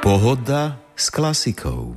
Pohoda s klasikou.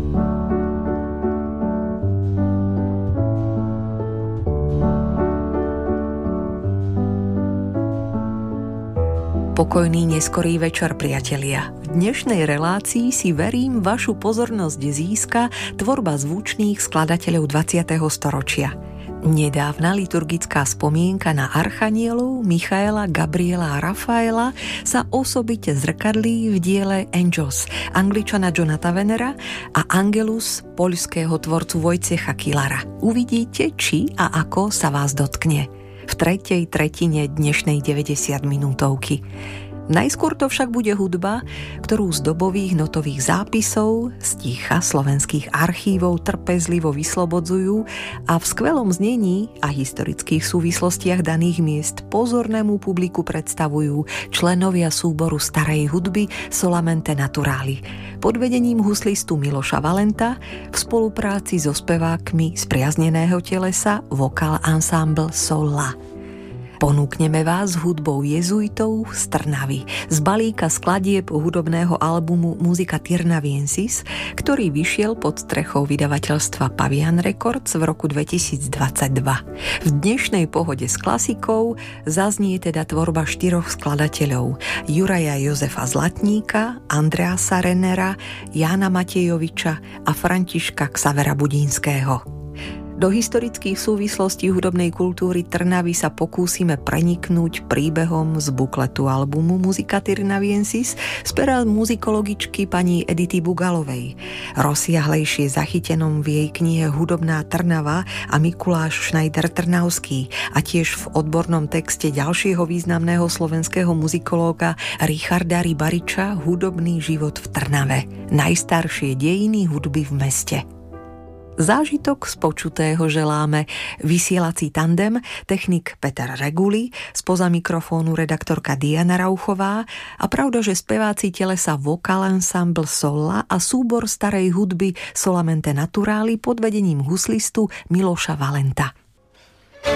Pokojný neskorý večer, priatelia. V dnešnej relácii si verím vašu pozornosť získa tvorba zvučných skladateľov 20. storočia. Nedávna liturgická spomienka na archanielov Michaela, Gabriela a Rafaela sa osobite zrkadlí v diele Angels Angličana Johna Tavenera a Angelus poľského tvorcu Wojciecha Killara. Uvidíte, či a ako sa vás dotkne v tretej tretine dnešnej 90 minútovky. Najskôr to však bude hudba, ktorú z dobových notových zápisov, z ticha slovenských archívov trpezlivo vyslobodzujú a v skvelom znení a historických súvislostiach daných miest pozornému publiku predstavujú členovia súboru starej hudby Solamente Naturali pod vedením huslistu Miloša Valenta v spolupráci so spevákmi Spriazneného telesa Vokal Ensemble Solla. Ponúkneme vás hudbou jezuitov z Trnavy, z balíka skladieb hudobného albumu Musica Tirnaviensis, ktorý vyšiel pod strechou vydavateľstva Pavian Records v roku 2022. V dnešnej pohode s klasikou zaznie teda tvorba 4 skladateľov: Juraja Jozefa Zlatníka, Andreasa Rennera, Jána Matejoviča a Františka Xavera Budínského. Do historických súvislostí hudobnej kultúry Trnavy sa pokúsime preniknúť príbehom z bukletu albumu Musica Tirnaviensis z pera muzikologičky pani Edity Bugalovej. Rozsiahlejšie zachytenom v jej knihe Hudobná Trnava a Mikuláš Schneider Trnavský a tiež v odbornom texte ďalšieho významného slovenského muzikológa Richarda Rybariča Hudobný život v Trnave. Najstaršie dejiny hudby v meste. Zážitok z počutého želáme vysielací tandem, technik Peter Reguli, spoza mikrofónu redaktorka Diana Rauchová a pravda, že speváci telesa Vokal Ensemble Solla a súbor starej hudby Solamente Naturali pod vedením huslistu Miloša Valenta.